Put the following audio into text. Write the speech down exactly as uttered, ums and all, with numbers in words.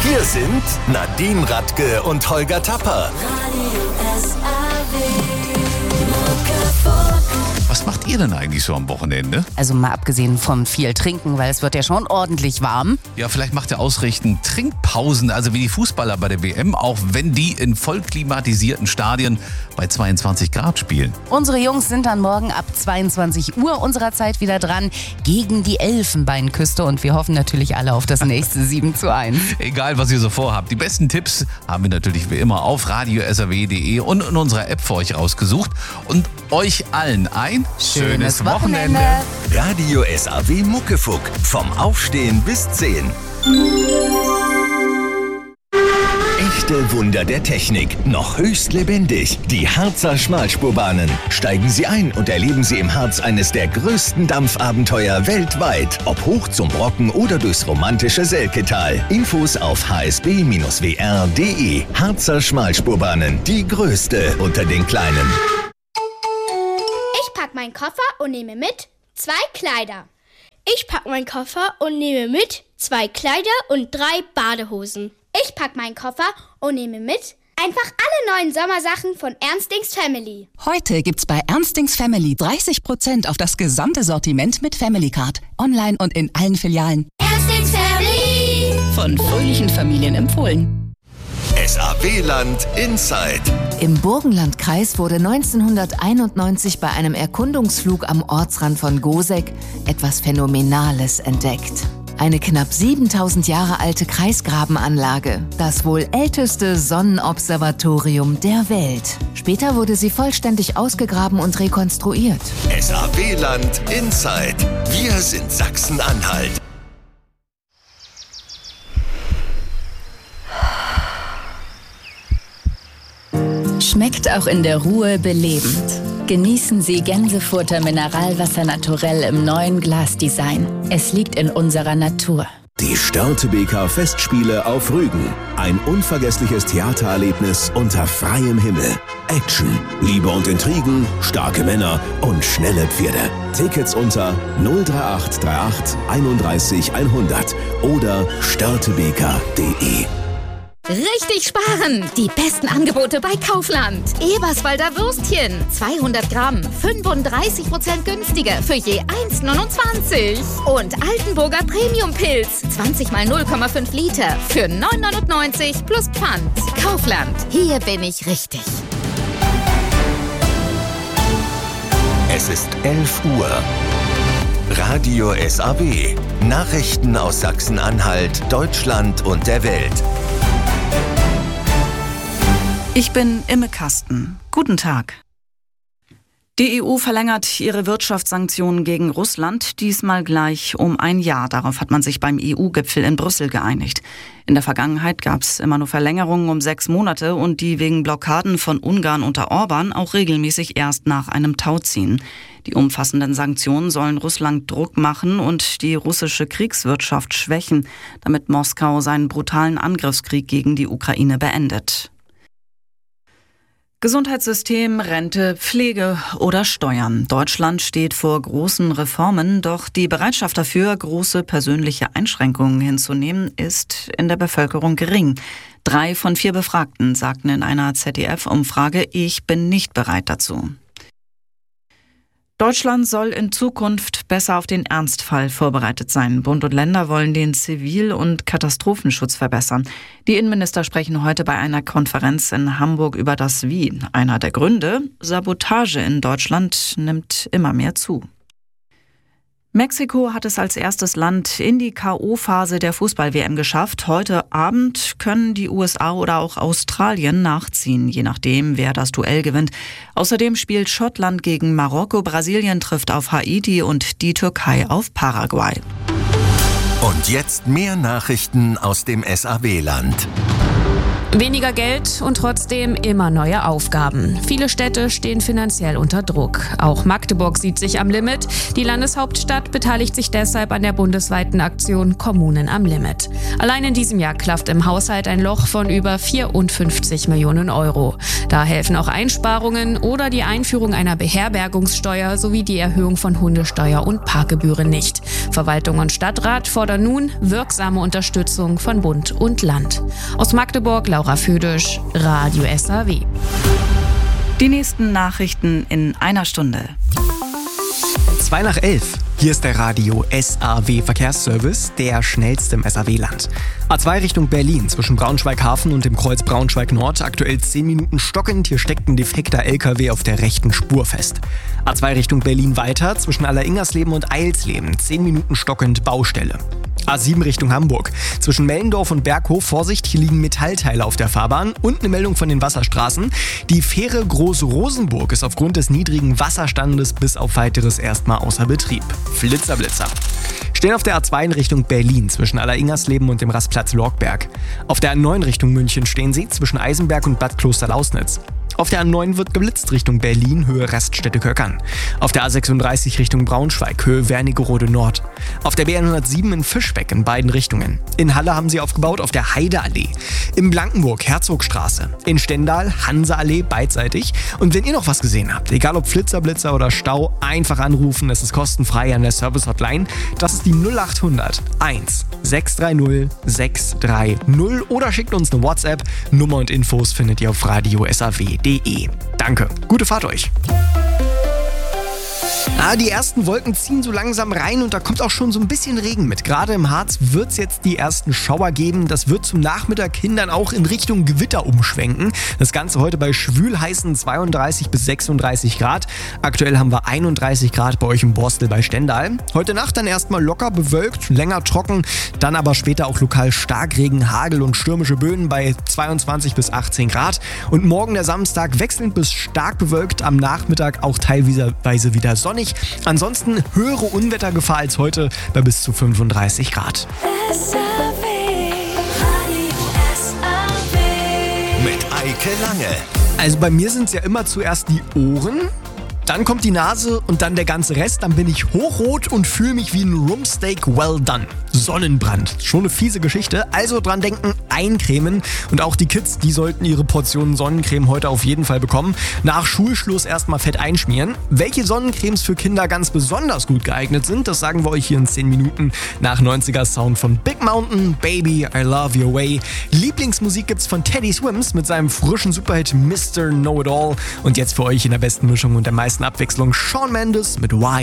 Wir sind Nadine Radke und Holger Tapper. Was macht ihr denn eigentlich so am Wochenende? Also mal abgesehen vom viel Trinken, weil es wird ja schon ordentlich warm. Ja, vielleicht macht ihr ausrichten Trinkpausen, also wie die Fußballer bei der W M, auch wenn die in voll klimatisierten Stadien bei zweiundzwanzig Grad spielen. Unsere Jungs sind dann morgen ab zweiundzwanzig Uhr unserer Zeit wieder dran gegen die Elfenbeinküste und wir hoffen natürlich alle auf das nächste sieben zu eins. Egal, was ihr so vorhabt, die besten Tipps haben wir natürlich wie immer auf radio s a w punkt d e und in unserer App für euch rausgesucht und euch allen ein schönes Wochenende. Radio S A W Muckefuck. Vom Aufstehen bis zehn. Echte Wunder der Technik. Noch höchst lebendig. Die Harzer Schmalspurbahnen. Steigen Sie ein und erleben Sie im Harz eines der größten Dampfabenteuer weltweit. Ob hoch zum Brocken oder durchs romantische Selketal. Infos auf h s b w r punkt d e. Harzer Schmalspurbahnen. Die größte unter den kleinen. Ich pack meinen Koffer und nehme mit zwei Kleider. Ich pack meinen Koffer und nehme mit zwei Kleider und drei Badehosen. Ich pack meinen Koffer und nehme mit einfach alle neuen Sommersachen von Ernstings Family. Heute gibt's bei Ernstings Family dreißig Prozent auf das gesamte Sortiment mit Family Card. Online und in allen Filialen. Ernstings Family. Von fröhlichen Familien empfohlen. S A W-Land Inside. Im Burgenlandkreis wurde neunzehnhunderteinundneunzig bei einem Erkundungsflug am Ortsrand von Goseck etwas Phänomenales entdeckt. Eine knapp siebentausend Jahre alte Kreisgrabenanlage, das wohl älteste Sonnenobservatorium der Welt. Später wurde sie vollständig ausgegraben und rekonstruiert. S A W-Land Inside. Wir sind Sachsen-Anhalt. Schmeckt auch in der Ruhe belebend. Genießen Sie Gänsefurter Mineralwasser naturell im neuen Glasdesign. Es liegt in unserer Natur. Die Störtebeker Festspiele auf Rügen. Ein unvergessliches Theatererlebnis unter freiem Himmel. Action, Liebe und Intrigen, starke Männer und schnelle Pferde. Tickets unter null drei acht drei acht einunddreißig hundert oder störtebeker punkt de. Richtig sparen! Die besten Angebote bei Kaufland. Eberswalder Würstchen. zweihundert Gramm. fünfunddreißig Prozent günstiger für je eins neunundzwanzig. Und Altenburger Premium-Pilz. zwanzig mal null Komma fünf Liter für neun neunundneunzig plus Pfand. Kaufland. Hier bin ich richtig. Es ist elf Uhr. Radio S A W. Nachrichten aus Sachsen-Anhalt, Deutschland und der Welt. Ich bin Imme Kasten. Guten Tag. Die E U verlängert ihre Wirtschaftssanktionen gegen Russland, diesmal gleich um ein Jahr. Darauf hat man sich beim E U-Gipfel in Brüssel geeinigt. In der Vergangenheit gab es immer nur Verlängerungen um sechs Monate und die wegen Blockaden von Ungarn unter Orban auch regelmäßig erst nach einem Tauziehen. Die umfassenden Sanktionen sollen Russland Druck machen und die russische Kriegswirtschaft schwächen, damit Moskau seinen brutalen Angriffskrieg gegen die Ukraine beendet. Gesundheitssystem, Rente, Pflege oder Steuern. Deutschland steht vor großen Reformen, doch die Bereitschaft dafür, große persönliche Einschränkungen hinzunehmen, ist in der Bevölkerung gering. Drei von vier Befragten sagten in einer Z D F-Umfrage, ich bin nicht bereit dazu. Deutschland soll in Zukunft besser auf den Ernstfall vorbereitet sein. Bund und Länder wollen den Zivil- und Katastrophenschutz verbessern. Die Innenminister sprechen heute bei einer Konferenz in Hamburg über das Wie. Einer der Gründe: Sabotage in Deutschland nimmt immer mehr zu. Mexiko hat es als erstes Land in die K O-Phase der Fußball-W M geschafft. Heute Abend können die U S A oder auch Australien nachziehen, je nachdem, wer das Duell gewinnt. Außerdem spielt Schottland gegen Marokko, Brasilien trifft auf Haiti und die Türkei auf Paraguay. Und jetzt mehr Nachrichten aus dem S A W-Land. Weniger Geld und trotzdem immer neue Aufgaben. Viele Städte stehen finanziell unter Druck. Auch Magdeburg sieht sich am Limit. Die Landeshauptstadt beteiligt sich deshalb an der bundesweiten Aktion Kommunen am Limit. Allein in diesem Jahr klafft im Haushalt ein Loch von über vierundfünfzig Millionen Euro. Da helfen auch Einsparungen oder die Einführung einer Beherbergungssteuer sowie die Erhöhung von Hundesteuer und Parkgebühren nicht. Verwaltung und Stadtrat fordern nun wirksame Unterstützung von Bund und Land. Aus Magdeburg, Laura Födisch, Radio S A W. Die nächsten Nachrichten in einer Stunde. Zwei nach elf. Hier ist der Radio S A W Verkehrsservice, der schnellste im S A W-Land. A zwei Richtung Berlin zwischen Braunschweig-Hafen und dem Kreuz Braunschweig-Nord. Aktuell zehn Minuten stockend. Hier steckt ein defekter L K W auf der rechten Spur fest. A zwei Richtung Berlin weiter zwischen Alleringersleben und Eilsleben. zehn Minuten stockend Baustelle. A sieben Richtung Hamburg. Zwischen Mellendorf und Berghof, Vorsicht, hier liegen Metallteile auf der Fahrbahn. Und eine Meldung von den Wasserstraßen. Die Fähre Groß-Rosenburg ist aufgrund des niedrigen Wasserstandes bis auf weiteres erstmal außer Betrieb. Flitzer, Blitzer. Stehen auf der A zwei in Richtung Berlin zwischen Alleringersleben und dem Rastplatz Lorgberg. Auf der A neun Richtung München stehen sie zwischen Eisenberg und Bad Kloster-Lausnitz. Auf der A neun wird geblitzt Richtung Berlin, Höhe Raststätte Köckern. Auf der A sechsunddreißig Richtung Braunschweig, Höhe Wernigerode Nord. Auf der B hundertsieben in Fischbeck in beiden Richtungen. In Halle haben sie aufgebaut auf der Heideallee. In Blankenburg Herzogstraße. In Stendal Hanseallee beidseitig. Und wenn ihr noch was gesehen habt, egal ob Flitzer, Blitzer oder Stau, einfach anrufen. Es ist kostenfrei an der Service-Hotline. Das ist die null acht hundert eins sechs drei null sechs drei null oder schickt uns eine WhatsApp. Nummer und Infos findet ihr auf radio S A W punkt de. Danke, gute Fahrt euch. Ah, die ersten Wolken ziehen so langsam rein und da kommt auch schon so ein bisschen Regen mit. Gerade im Harz wird es jetzt die ersten Schauer geben. Das wird zum Nachmittag hin dann auch in Richtung Gewitter umschwenken. Das Ganze heute bei schwül heißen zweiunddreißig bis sechsunddreißig Grad. Aktuell haben wir einunddreißig Grad bei euch im Borstel bei Stendal. Heute Nacht dann erstmal locker bewölkt, länger trocken, dann aber später auch lokal Starkregen, Hagel und stürmische Böen bei zweiundzwanzig bis achtzehn Grad. Und morgen der Samstag wechselnd bis stark bewölkt, am Nachmittag auch teilweise wieder sonnig. Ansonsten höhere Unwettergefahr als heute bei bis zu fünfunddreißig Grad. Mit Eike Lange. Also bei mir sind es ja immer zuerst die Ohren, dann kommt die Nase und dann der ganze Rest. Dann bin ich hochrot und fühle mich wie ein Rumpsteak well done. Sonnenbrand. Schon eine fiese Geschichte. Also dran denken, eincremen. Und auch die Kids, die sollten ihre Portionen Sonnencreme heute auf jeden Fall bekommen. Nach Schulschluss erstmal fett einschmieren. Welche Sonnencremes für Kinder ganz besonders gut geeignet sind, das sagen wir euch hier in zehn Minuten nach neunziger Sound von Big Mountain, Baby, I Love Your Way. Lieblingsmusik gibt's von Teddy Swims mit seinem frischen Superhit Mister Know It All. Und jetzt für euch in der besten Mischung und der meisten Abwechslung Shawn Mendes mit Why.